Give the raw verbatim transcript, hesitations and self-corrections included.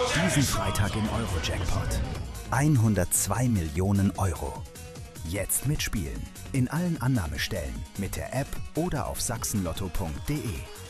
Diesen Freitag im Euro-Jackpot. hundertzwei Millionen Euro. Jetzt mitspielen. In allen Annahmestellen, mit der App oder auf sachsenlotto punkt de.